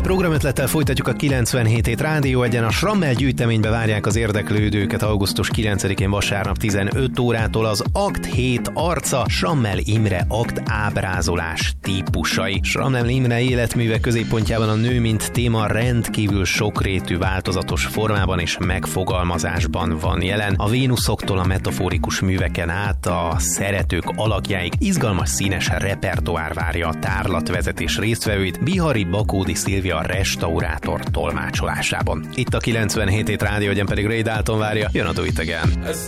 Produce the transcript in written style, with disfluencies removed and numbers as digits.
Programötlettel folytatjuk a 97 hét Rádió Egyen. A Schrammel gyűjteménybe várják az érdeklődőket augusztus 9-én vasárnap 15 órától az Akt 7 arca, Schrammel Imre akt ábrázolás típusai. Schrammel Imre életműve középpontjában a nő mint téma rendkívül sokrétű, változatos formában és megfogalmazásban van jelen. A Vénuszoktól a metaforikus műveken át a szeretők alakjáig izgalmas színes repertoár várja a tárlatvezetés résztvevőit Bihari Bakódi Szilvia restaurátor tolmácsolásában. Itt a 97 hét Rádió Egyen pedig Ray Dalton várja, jön a Do It Again.